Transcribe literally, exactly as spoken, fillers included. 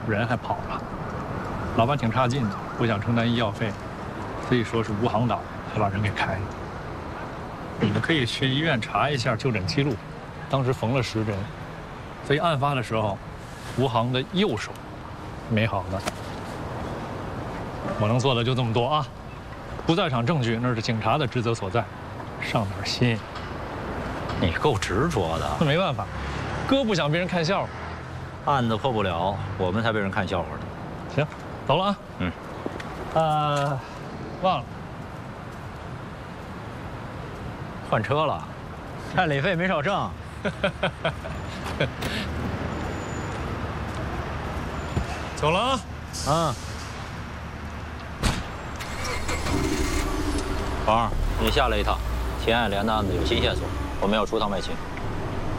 人还跑了。老板挺差劲的，不想承担医药费，所以说是吴航倒，才把人给开了。你们可以去医院查一下就诊记录，当时缝了十针，所以案发的时候，吴航的右手没好呢。我能做的就这么多啊，不在场证据那是警察的职责所在，上点心。 你够执着的。 那没办法，哥不想被人看笑话。 案子破不了，我们才被人看笑话呢。 行，走了啊。 嗯。 呃，忘了。 换车了，代理费没少挣。 走了啊。 嗯。宝儿，你下来一趟，田爱莲的案子有新线索，我们要出趟外勤。